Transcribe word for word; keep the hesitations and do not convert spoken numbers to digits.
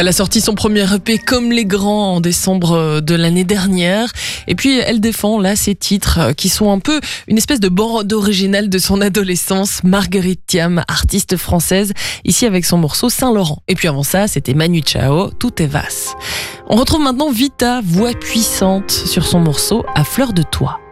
Elle a sorti son premier E P Comme les grands en décembre de l'année dernière. Et puis elle défend là ses titres qui sont un peu une espèce de bande originale de son adolescence. Marguerite Thiam, artiste française, ici avec son morceau Saint-Laurent. Et puis avant ça, c'était Manu Chao, Tout est vaste. On retrouve maintenant Vita, voix puissante sur son morceau À fleur de toi.